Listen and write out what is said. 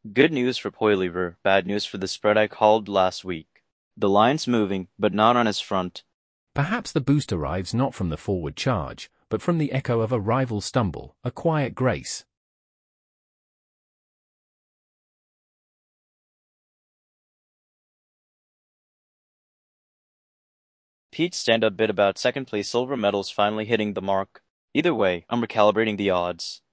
Good news for Poilievre, bad news for the spread I called last week. The line's moving, but not on his front. Perhaps the boost arrives not from the forward charge, but from the echo of a rival stumble, a quiet grace. Pete's stand-up bit about second-place silver medals finally hitting the mark. Either way, I'm recalibrating the odds.